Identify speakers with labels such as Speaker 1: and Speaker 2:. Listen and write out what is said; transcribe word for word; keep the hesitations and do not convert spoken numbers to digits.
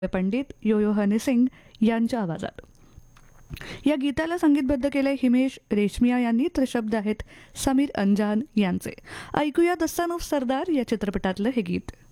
Speaker 1: पंडित योयो हनी सिंग यांच्या आवाजात. या गीताला संगीतबद्ध केले हिमेश रेशमिया यांनी, तर शब्द आहेत समीर अंजान यांचे. ऐकूया दस्तान ऑफ सरदार या चित्रपटातलं हे गीत.